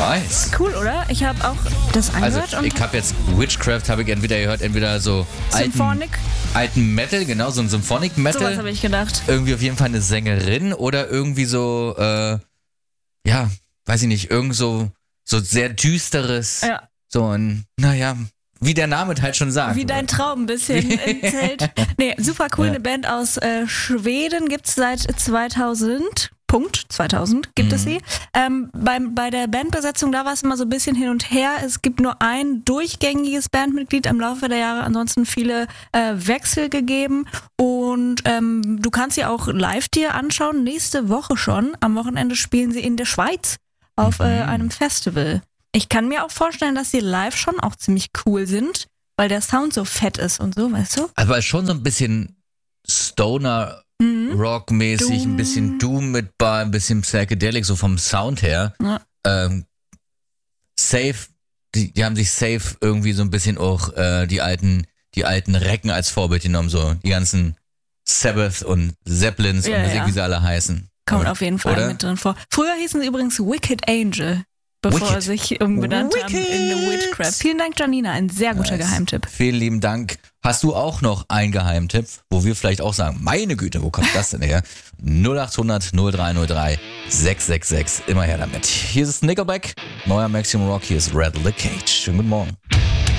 Nice. Cool, oder? Ich habe auch das angehört. Also ich habe jetzt Witchcraft habe ich entweder gehört, entweder so alten Metal, genau, so ein Symphonic Metal. Sowas habe ich gedacht. Irgendwie auf jeden Fall eine Sängerin oder irgendwie so, ja, weiß ich nicht, irgend so sehr düsteres, so ein, naja, wie der Name halt schon sagt. Wie dein Traum ein bisschen erzählt. Nee, super cool, eine Band aus Schweden gibt's seit 2000 gibt es sie. Bei der Bandbesetzung, da war es immer so ein bisschen hin und her. Es gibt nur ein durchgängiges Bandmitglied im Laufe der Jahre, ansonsten viele Wechsel gegeben. Und du kannst sie auch live dir anschauen, nächste Woche schon. Am Wochenende spielen sie in der Schweiz auf einem Festival. Ich kann mir auch vorstellen, dass sie live schon auch ziemlich cool sind, weil der Sound so fett ist und so, weißt du? Aber schon so ein bisschen Stoner Rock-mäßig, ein bisschen Doom mit bei, ein bisschen Psychedelic, so vom Sound her. Ja. Safe, die haben sich safe irgendwie so ein bisschen auch die alten Recken als Vorbild genommen, so die ganzen Sabbath und Zeppelins und wie sie alle heißen. Kommt auf jeden Fall mit drin vor. Früher hießen sie übrigens Wicked Angel, bevor sie sich umbenannt haben in The Witchcraft. Vielen Dank, Janina, ein sehr guter Geheimtipp. Vielen lieben Dank. Hast du auch noch einen Geheimtipp, wo wir vielleicht auch sagen, meine Güte, wo kommt das denn her? 0800 0303 666, immer her damit. Hier ist Nickelback, neuer Maximum Rock, hier ist Rattle the Cage. Schönen guten Morgen.